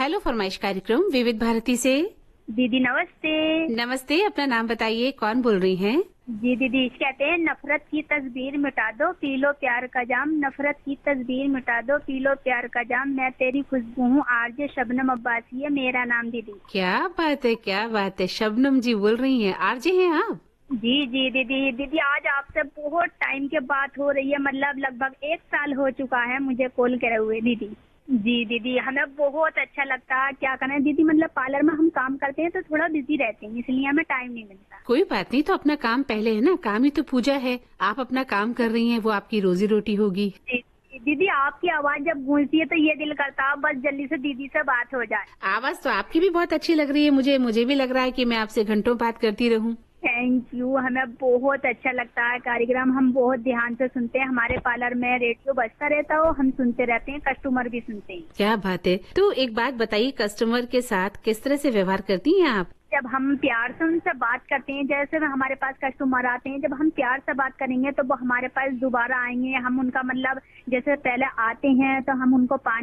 Hello फरमाइश कार्यक्रम विविध भारती से। दीदी नमस्ते। नमस्ते, अपना नाम बताइए, कौन बोल रही हैं? जी दीदी कहते हैं नफरत की तस्वीर मिटा दो पी लो प्यार का जाम, नफरत की तस्वीर मिटा दो पी लो प्यार का जाम, मैं तेरी खुशबू हूँ आरजे शबनम अब्बासी है मेरा नाम दीदी। क्या बात है, क्या बात है, शबनम जी बोल रही हैं, आरजे हैं आप? जी जी दीदी दीदी आज आपसे बहुत टाइम के बात हो रही है, मतलब लगभग 1 साल हो चुका है मुझे कॉल करे हुए दीदी। जी दीदी हमें बहुत अच्छा लगता है, क्या करें दीदी, मतलब पार्लर में हम काम करते हैं तो थोड़ा बिजी रहते हैं इसलिए हमें टाइम नहीं मिलता। कोई बात नहीं, तो अपना काम पहले है ना, काम ही तो पूजा है। आप अपना काम कर रही हैं, वो आपकी रोजी रोटी होगी। जी दीदी आपकी आवाज जब गूंजती है तो ये दिल करता है बस जल्दी से दीदी से बात हो जाए। आवाज तो आपकी भी बहुत अच्छी लग रही है, मुझे भी लग रहा है कि मैं आपसे घंटों बात करती रहूं। थैंक यू, हमें बहुत अच्छा लगता है कार्यक्रम, हम बहुत ध्यान से सुनते हैं, हमारे पार्लर में रेडियो बजता रहता है, हम सुनते रहते हैं, कस्टमर भी सुनते हैं। क्या बात है। तो एक बात बताइए, कस्टमर के साथ किस तरह से व्यवहार करती हैं आप? जब हम प्यार से उनसे बात करते हैं, जैसे हमारे पास कस्टमर आते हैं, जब हम प्यार से बात करेंगे तो वो हमारे पास दोबारा आएंगे, हम उनका मतलब जैसे पहले आते हैं तो हम उनको पानी